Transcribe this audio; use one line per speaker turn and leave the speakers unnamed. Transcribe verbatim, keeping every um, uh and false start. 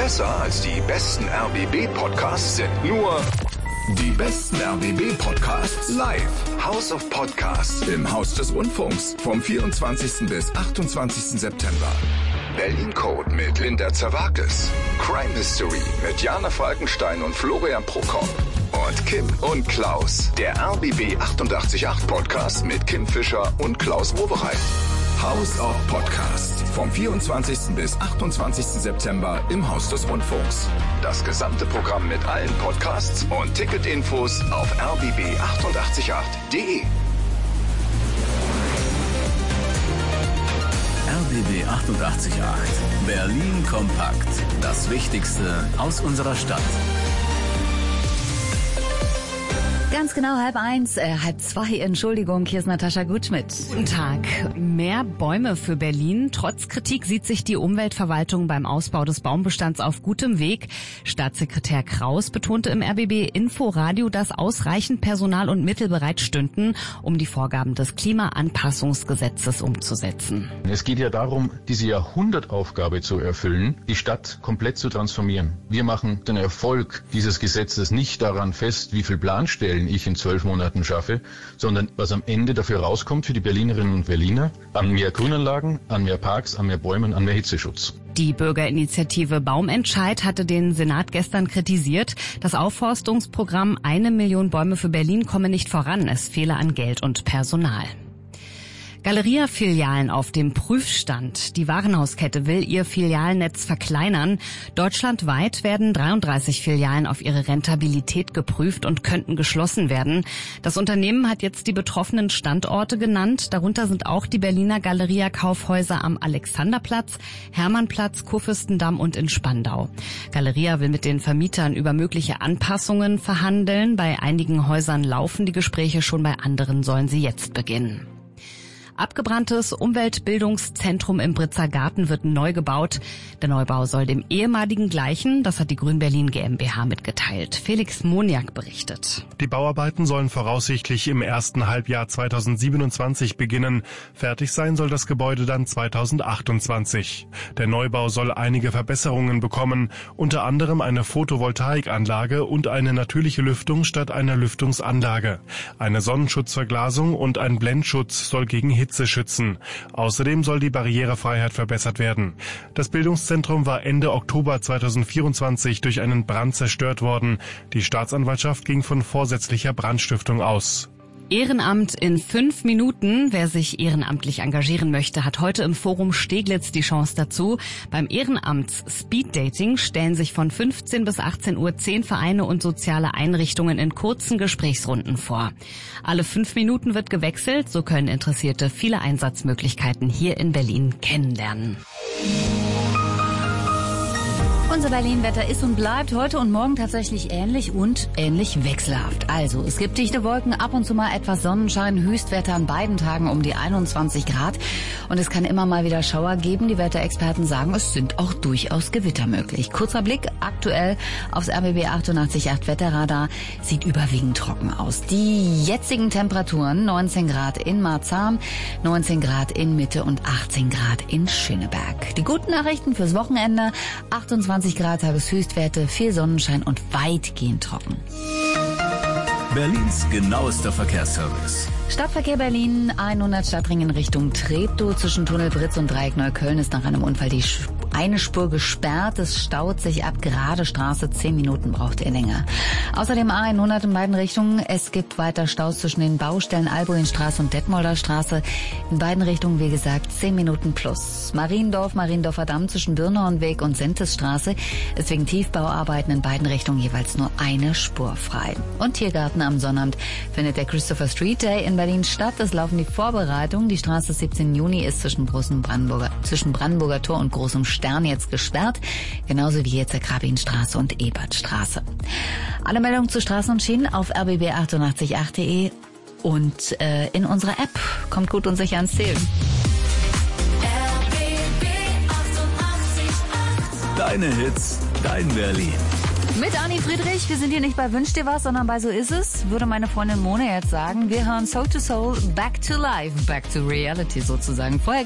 Besser als die besten R B B-Podcasts sind nur die besten R B B-Podcasts live. House of Podcasts im Haus des Rundfunks vom vierundzwanzigsten bis achtundzwanzigsten September. Berlin Code mit Linda Zerwakis. Crime Mystery mit Jana Falkenstein und Florian Prokop. Und Kim und Klaus. Der R B B achtundachtzig Komma acht Podcast mit Kim Fischer und Klaus Wowereit. House of Podcasts vom vierundzwanzigsten bis achtundzwanzigsten September im Haus des Rundfunks. Das gesamte Programm mit allen Podcasts und Ticketinfos auf r b b achtundachtzig Komma acht punkt de.
R B B achtundachtzig Komma acht. Berlin kompakt. Das Wichtigste aus unserer Stadt.
Ganz genau halb eins, äh, halb zwei, Entschuldigung, hier ist Natascha Gutschmidt.
Guten Tag. Mehr Bäume für Berlin. Trotz Kritik sieht sich die Umweltverwaltung beim Ausbau des Baumbestands auf gutem Weg. Staatssekretär Kraus betonte im R B B Inforadio, dass ausreichend Personal und Mittel bereitstünden, um die Vorgaben des Klimaanpassungsgesetzes umzusetzen.
Es geht ja darum, diese Jahrhundertaufgabe zu erfüllen, die Stadt komplett zu transformieren. Wir machen den Erfolg dieses Gesetzes nicht daran fest, wie viel Planstellen ich in zwölf Monaten schaffe, sondern was am Ende dafür rauskommt für die Berlinerinnen und Berliner, an mehr Grünanlagen, an mehr Parks, an mehr Bäumen, an mehr Hitzeschutz.
Die Bürgerinitiative Baumentscheid hatte den Senat gestern kritisiert. Das Aufforstungsprogramm Eine Million Bäume für Berlin komme nicht voran. Es fehle an Geld und Personal. Galeria-Filialen auf dem Prüfstand. Die Warenhauskette will ihr Filialnetz verkleinern. Deutschlandweit werden dreiunddreißig Filialen auf ihre Rentabilität geprüft und könnten geschlossen werden. Das Unternehmen hat jetzt die betroffenen Standorte genannt. Darunter sind auch die Berliner Galeria-Kaufhäuser am Alexanderplatz, Hermannplatz, Kurfürstendamm und in Spandau. Galeria will mit den Vermietern über mögliche Anpassungen verhandeln. Bei einigen Häusern laufen die Gespräche schon, bei anderen sollen sie jetzt beginnen. Abgebranntes Umweltbildungszentrum im Britzer Garten wird neu gebaut. Der Neubau soll dem ehemaligen gleichen, das hat die Grün Berlin GmbH mitgeteilt. Felix Moniak berichtet.
Die Bauarbeiten sollen voraussichtlich im ersten Halbjahr zweitausendsiebenundzwanzig beginnen. Fertig sein soll das Gebäude dann zweitausendachtundzwanzig. Der Neubau soll einige Verbesserungen bekommen, unter anderem eine Photovoltaikanlage und eine natürliche Lüftung statt einer Lüftungsanlage. Eine Sonnenschutzverglasung und ein Blendschutz soll gegen Hitze schützen. Außerdem soll die Barrierefreiheit verbessert werden. Das Bildungszentrum war Ende Oktober zweitausendvierundzwanzig durch einen Brand zerstört worden. Die Staatsanwaltschaft ging von vorsätzlicher Brandstiftung aus.
Ehrenamt in fünf Minuten. Wer sich ehrenamtlich engagieren möchte, hat heute im Forum Steglitz die Chance dazu. Beim Ehrenamts Speed Dating stellen sich von fünfzehn bis achtzehn Uhr zehn Vereine und soziale Einrichtungen in kurzen Gesprächsrunden vor. Alle fünf Minuten wird gewechselt, so können Interessierte viele Einsatzmöglichkeiten hier in Berlin kennenlernen.
Unser Berlin-Wetter ist und bleibt heute und morgen tatsächlich ähnlich und ähnlich wechselhaft. Also, es gibt dichte Wolken, ab und zu mal etwas Sonnenschein, Höchstwetter an beiden Tagen um die einundzwanzig Grad. Und es kann immer mal wieder Schauer geben. Die Wetterexperten sagen, es sind auch durchaus Gewitter möglich. Kurzer Blick aktuell aufs R B B achtundachtzig Komma acht Wetterradar. Sieht überwiegend trocken aus. Die jetzigen Temperaturen neunzehn Grad in Marzahn, neunzehn Grad in Mitte und achtzehn Grad in Schöneberg. Die guten Nachrichten fürs Wochenende: achtundzwanzig Grad Tageshöchstwerte, viel Sonnenschein und weitgehend trocken.
Berlins genauester Verkehrsservice.
Stadtverkehr Berlin, hundert Stadtring in Richtung Treptow. Zwischen Tunnel Britz und Dreieck Neukölln ist nach einem Unfall die eine Spur gesperrt. Es staut sich ab. Gerade Straße, zehn Minuten braucht ihr länger. Außerdem A hundert in beiden Richtungen. Es gibt weiter Staus zwischen den Baustellen Albuinstraße und Detmolder Straße. In beiden Richtungen, wie gesagt, zehn Minuten plus. Mariendorf, Mariendorfer Damm zwischen Birnhornweg und Sentesstraße ist wegen Tiefbauarbeiten in beiden Richtungen jeweils nur eine Spur frei. Und Tiergarten am Sonnabend findet der Christopher Street Day in Berlin statt. Es laufen die Vorbereitungen. Die Straße siebzehnten Juni ist zwischen Großem Brandenburger, zwischen Brandenburger Tor und Großem Stern jetzt gesperrt. Genauso wie jetzt der Grabinstraße und Ebertstraße. Alle Meldungen zu Straßen und Schienen auf r b b achtundachtzig Komma acht punkt de und äh, in unserer App. Kommt gut und sicher ans Ziel.
Deine Hits, dein Berlin.
Mit Anni Friedrich, wir sind hier nicht bei Wünsch dir was, sondern bei So ist es, würde meine Freundin Mona jetzt sagen. Wir hören Soul to Soul, Back to Life, Back to Reality sozusagen. Vorher